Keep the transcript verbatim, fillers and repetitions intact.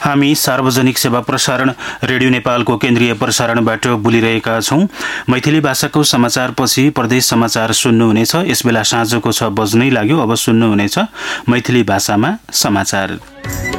हामी सार्वजनिक सेवा प्रसारण रेडियो नेपालको केन्द्रीय प्रसारणबाट बोलिरहेका छौं। मैथिली भाषाको समाचारपछि प्रदेश समाचार सुन्नुहुनेछ। यसबेला साँझको छ बज्नै लाग्यो। अब सुन्नुहुनेछ मैथिली भाषामा समाचार।